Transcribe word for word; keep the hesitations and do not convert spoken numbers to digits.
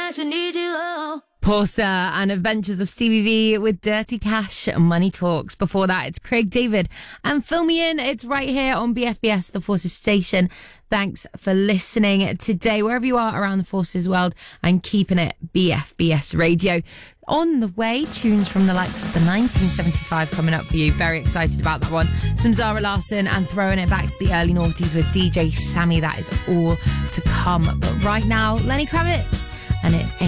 much I need you. Oh. Porsa and Adventures of C B V with Dirty Cash, Money Talks. Before that, it's Craig David and Fill Me In. It's right here on B F B S, the Forces Station. Thanks for listening today, wherever you are around the Forces world, and keeping it B F B S Radio. On the way, tunes from the likes of the nineteen seventy-five coming up for you. Very excited about that one. Some Zara Larsson and throwing it back to the early noughties with D J Sammy. That is all to come. But right now, Lenny Kravitz, and it ain't